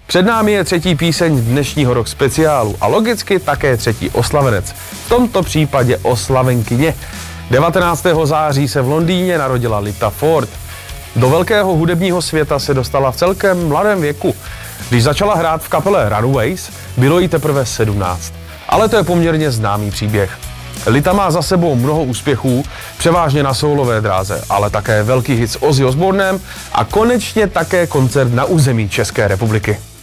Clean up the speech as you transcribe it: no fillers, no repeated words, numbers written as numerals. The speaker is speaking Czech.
Před námi je třetí píseň dnešního rock speciálu a logicky také třetí oslavenec. V tomto případě oslavenkyně. 19. září se v Londýně narodila Lita Ford. Do velkého hudebního světa se dostala v celkem mladém věku. Když začala hrát v kapele Runaways, bylo jí teprve 17. Ale to je poměrně známý příběh. Lita má za sebou mnoho úspěchů, převážně na soulové dráze, ale také velký hit s Ozzy Osbournem a konečně také koncert na území České republiky.